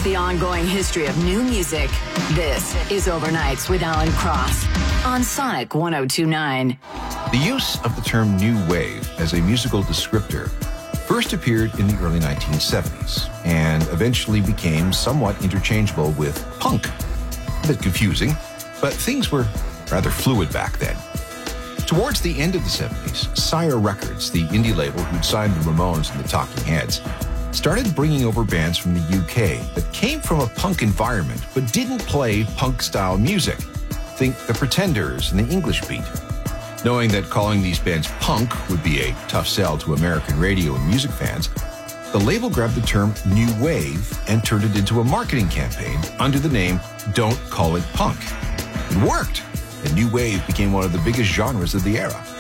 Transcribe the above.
It's the ongoing history of new music. This is Overnights with Alan Cross on Sonic 1029. The use of the term new wave as a musical descriptor first appeared in the early 1970s and eventually became somewhat interchangeable with punk. A bit confusing, but things were rather fluid back then. Towards the end of the 70s, Sire Records, the indie label who'd signed the Ramones and the Talking Heads, started bringing over bands from the UK that came from a punk environment but didn't play punk-style music. Think The Pretenders and the English Beat. Knowing that calling these bands punk would be a tough sell to American radio and music fans, the label grabbed the term New Wave and turned it into a marketing campaign under the name Don't Call It Punk. It worked, and New Wave became one of the biggest genres of the era.